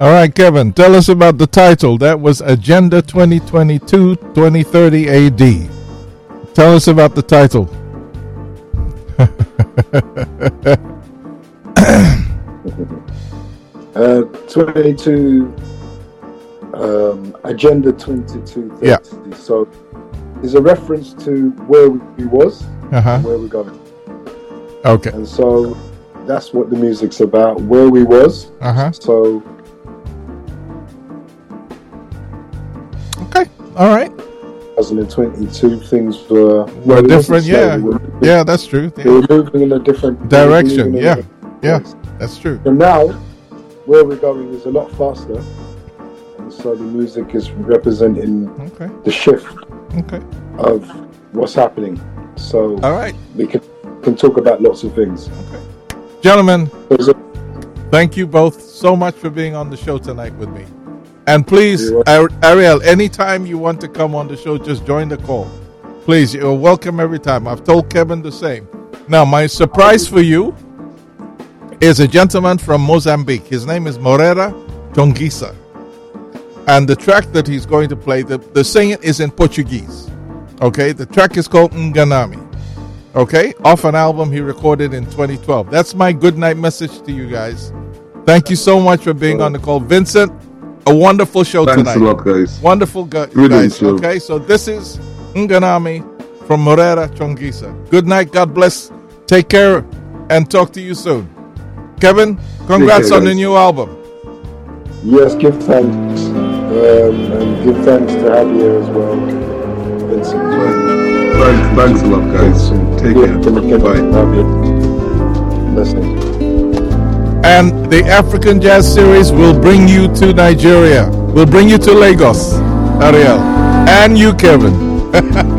All right, Kevin, tell us about the title. That was Agenda 2022-2030 AD. Tell us about the title. 22 Agenda 2230. Yeah. So it's a reference to where we was and where we're going. Okay. And so that's what the music's about, where we was. So okay. All right. 2022 things were different. Yeah, that's true. They were moving in a different direction. Yeah, that's true. And now where we're going is a lot faster, and so the music is representing the shift of what's happening. So all right, we can talk about lots of things. Okay, gentlemen, thank you both so much for being on the show tonight with me. And please, Ariel, anytime you want to come on the show, just join the call. Please, you're welcome every time. I've told Kevin the same. Now, my surprise for you is a gentleman from Mozambique. His name is Moreira Tonguisa. And the track that he's going to play, the singing is in Portuguese. Okay? The track is called Nganami. Okay? Off an album he recorded in 2012. That's my good night message to you guys. Thank you so much for being on the call. Vincent, a wonderful show tonight. Thanks a lot, guys. Wonderful guys. Show. Okay, so this is Nganami from Moreira Tonguisa. Good night. God bless. Take care and talk to you soon. Kevin, congrats on the new album. Yes, give thanks. And give thanks to Javier as well. Vincent. Thanks a lot, guys. Take care. Bye. Blessing. And the African Jazz Series will bring you to Nigeria. We'll bring you to Lagos, Ariel. And you, Kevin.